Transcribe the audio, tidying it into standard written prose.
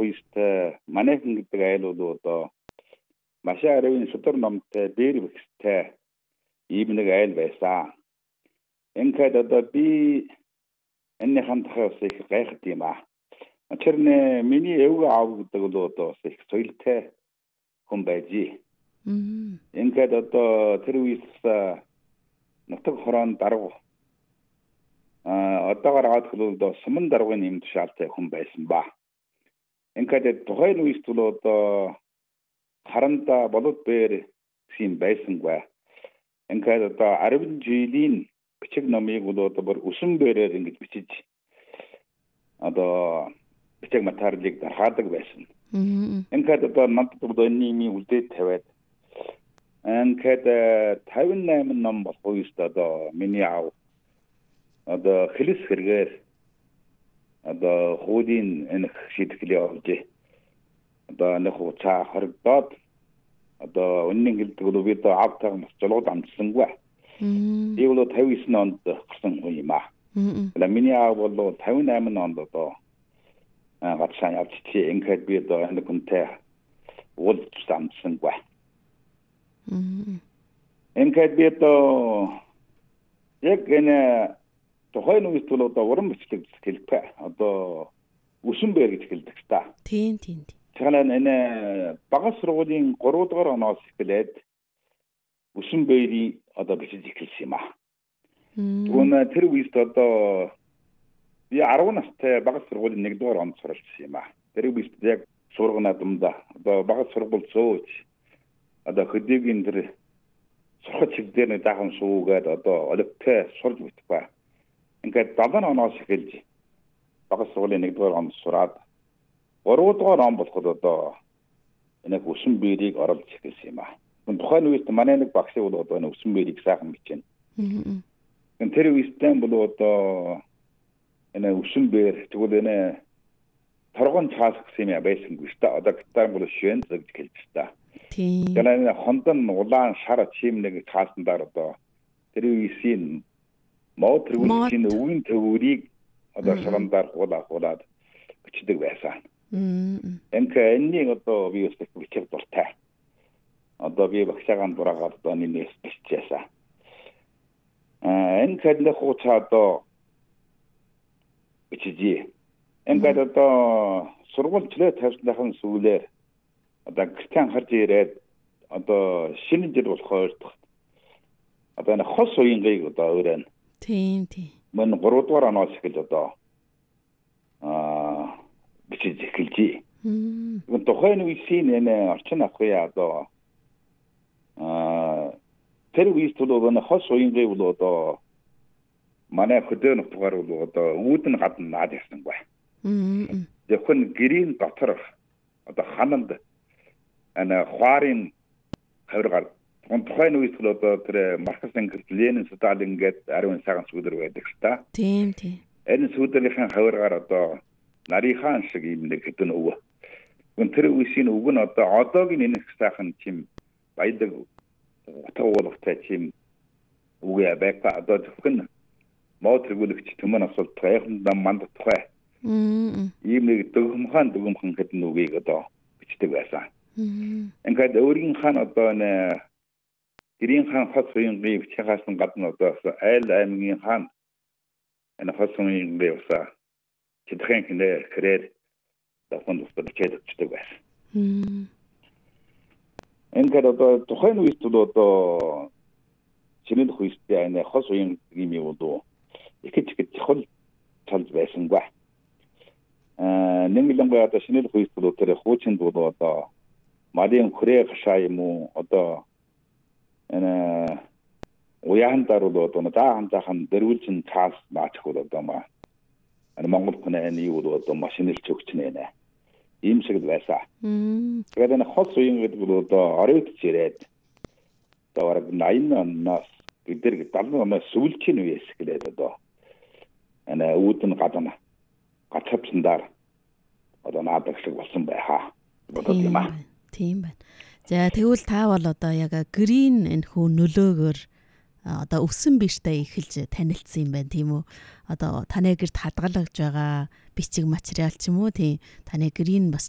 хуйстай манайхан гэдэг айл бол одоо маш аривын судар номтой дээр бэхстэй ийм нэг айл байсан. Ингээд одоо би энэ хандхаас их гайхад юм аа. Тэрнээ миний эвгүй аав гэдэг бол одоо их соёлтой хүн байжээ. Ингээд одоо тэр үеэс нутаг хорон дарга одоогоор аваад хөлөө суман даргын юм тушаалтай хүн байсан ба. Ингээд тухайн үеэс бол одоо харанда болоод бээр гэсэн байсангүй. Ингээд одоо 10 жилийн бичиг номыг бол одоо бүр өсөн бээрээр ингэж бичиж одоо бичиг материалыг дархаадаг байсан. Ингээд одоо надад энэ юм үлдээд тавиад ингээд 58 ном болох үеэс одоо миний аав одоо хэлс хэрэгээр одоо хуулийн энэ шийдвэрлэлийг олж одоо нэг хуцаа хоригдоод одоо өнний хэлдэг бол би одоо аавтайгаа бас жолоод амжсангүй. Би бол 59 онд гарсан хүн юм аа. Миний аав бол 58 онд одоо гацсан явж чи ингээд би одоо энэ хүнтэй уулзч амжсангүй. Ингээд би одоо яг энэ тухайн үеэс бол одоо уран бичлэг хэлбэ одоо өсөн бэр гэж хэлдэг та. Тийм. Тэгэхээр энэ багц сургуулийн 3 дугаар оноос эхлээд өсөн бэрийг одоо бичиж эхэлсэн юм аа. Түүн тэр үеэс одоо би 10 настай багц сургуулийн 1 дугаар онд суралцсан юм аа. Тэр үеэс яг сургана думда одоо багц сургууль зөөж одоо хөдөөгийн тэр сурах чиглэлээр нэг дахан суугаад одоо олигтой сурж битвэ. Ингээд 7 оноос эхэлж багц сургуулийн 1 дугаар онд сураад 3 дугаар он болоход одоо энэ өсөн бэрийг оруулж эхэлсэн юм аа. Тухайн үеэс манай нэг багш бол одоо энэ өсөн бэрийг сайхан бичнэ. Тэр үеэстэй бол одоо энэ өсөн бэр тэгвэл энэ торгон цаас гэсэн юм байсангүй шүү дээ. Одоо гитар бол шин зөвж хэлж та. Тийм. Энэ хонтон улаан шар чим нэг цаасандаар одоо тэр үеийн мод тэргүүлийн өвийн төвөрийг одоо шарандаар хуулаад бичдэг байсан. Энэний одоо би өсөх бичиг дуртай. Одоо би багшаагаан дураагаад одоо нэг биччихсэн. Энэ кэднэ хуцаа одоо бичижээ. Ингээд одоо сургуульчлээ тавьсныхан сүүлээр одоо гэртэн харж ирээд одоо шинэ жил болохоор одоо энэ хос уянгийг одоо өөрөө. Тийм. Мөн 3 дугаар оноос эхэлж одоо бичиж эхэлжээ. Тухайн үеийн энэ орчин ахуйа одоо тэр үеэс бол энэ хос уянгийг бол одоо манай хөдөө нутгаар бол одоо үүдэн гадна наад ясангүй. Зөвхөн гэрийн дотор одоо хананд энэ хуарын хавиргаар тухайн үеэс бол одоо тэр Маркс Энгельс, Ленин, Сталин гэдэг ариун цагаан сүдэр байдаг л та. Тийм. Энэ сүдэрийн хавиргаар одоо нарийнхаан шиг юм нэг хэдэн өвөө. Тэр үеийн өв нь одоо одоогийн энэ сайхан чим баядаг утгуулгатай чим үгүй байга одоо зөвхөн мод тэргүүлэгч төмөн асуулт гайханд манд тухай. Ийм нэг дөгмхан хэдэн үгийг одоо бичдэг байсан. Ингээд өөрийн хаан одоо нэ гэрийн хаан хос уянгийн бичгээс гадна одоо айл аймгийн хаан энэ хос уянгийн уусаа чидхэн хинэ хэрээр давханд устдад бичдэг байсан. Ингээд одоо тухайн үеэс бол одоо чиний хүйстэй энэ хос уянгийн юм уу их чухал талж байсангүй. Нэмэлэнгүй одоо шинэ хүйс бол тэр хуучин бол одоо малын хүрээ гашаа юм уу одоо энэ уяандар бол одоо дахан дэрүүлчин цаас наачих бол одоо маа Монгол хүнээ юу бол одоо машинэлч өгч нэ. Ийм шиг байсан. Тэгээд энэ хос уян гэдэг бол одоо оройтж ирээд одоо 80 оноос бид 70 оноос сүүлчийн үеэс гэлээд одоо энэ үүдэн гадна гацавчсандар одоо наадаг шиг болсон байхаа. Тийм байна. За тэгвэл та бол одоо яг грин энэ хүү нөлөөгөөр одоо өссөн биштэй эхэлж танилцсан юм байна тийм үү? Одоо таны гэрт хадгалагж байгаа бичиг материал ч юм уу тийм таны грин бас